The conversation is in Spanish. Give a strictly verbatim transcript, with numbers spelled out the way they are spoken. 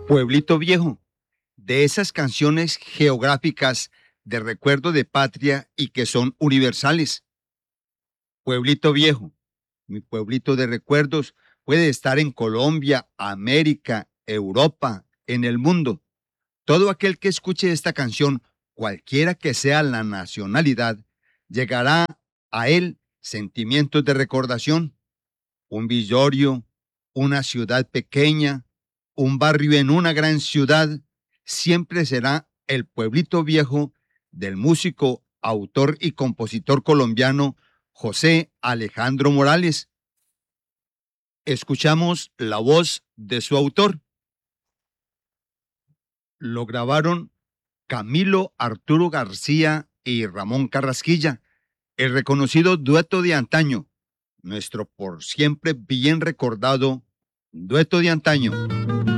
Pueblito Viejo, de esas canciones geográficas de recuerdo de patria y que son universales. Pueblito Viejo, mi pueblito de recuerdos, puede estar en Colombia, América, Europa, en el mundo. Todo aquel que escuche esta canción, cualquiera que sea la nacionalidad, llegará a él sentimientos de recordación. Un villorio, una ciudad pequeña, un barrio en una gran ciudad, siempre será el pueblito viejo del músico, autor y compositor colombiano José Alejandro Morales. Escuchamos la voz de su autor. Lo grabaron Camilo Arturo García y Ramón Carrasquilla, el reconocido dueto de antaño, nuestro por siempre bien recordado dueto de antaño.